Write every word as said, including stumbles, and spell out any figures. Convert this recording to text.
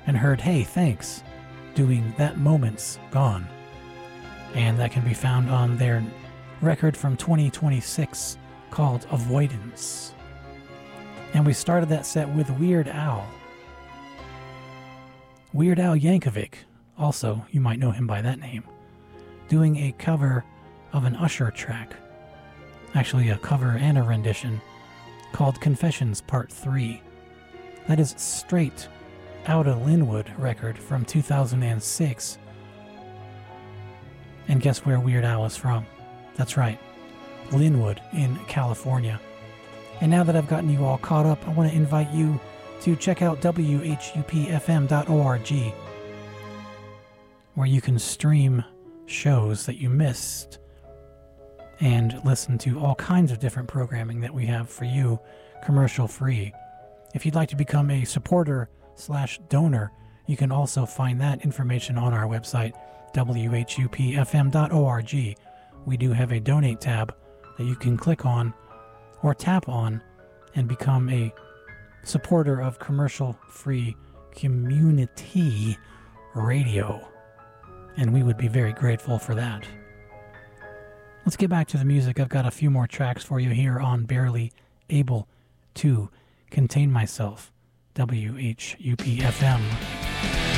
and heard, hey, thanks, doing That Moment's Gone. And that can be found on their record from twenty twenty-six called Avoidance. And we started that set with Weird Al. Weird Al Yankovic, also, you might know him by that name, doing a cover of an Usher track. Actually, a cover and a rendition called Confessions Part three. That is straight out of Linwood record from two thousand six. And guess where Weird Al is from? That's right, Linwood in California. And now that I've gotten you all caught up, I want to invite you to check out W H U P F M dot org, where you can stream shows that you missed and listen to all kinds of different programming that we have for you, commercial free. If you'd like to become a supporter slash donor, you can also find that information on our website, W H U P F M dot org. We do have a donate tab that you can click on or tap on and become a supporter of commercial-free community radio. And we would be very grateful for that. Let's get back to the music. I've got a few more tracks for you here on Barely Able to Contain Myself, W H U P F M.